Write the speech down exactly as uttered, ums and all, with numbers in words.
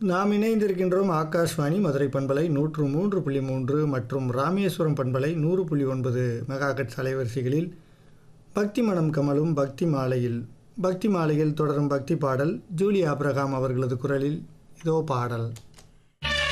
நாம் இணைந்திருக்கின்றோம் ஆகாஷ்வாணி மதுரை பண்பலை நூற்று மூன்று புள்ளி மூன்று மற்றும் ராமேஸ்வரம் பண்பலை நூறு புள்ளி ஒன்பது மெகாஹெர்ட்ஸ் அலைவரிசைகளில் பக்தி மனம் கமலும் பக்தி மாலையில் பக்தி மாலையில் தொடரும் பக்தி பாடல் ஜூலி ஆபிரகாம் அவர்களது குரலில் இதோ பாடல்.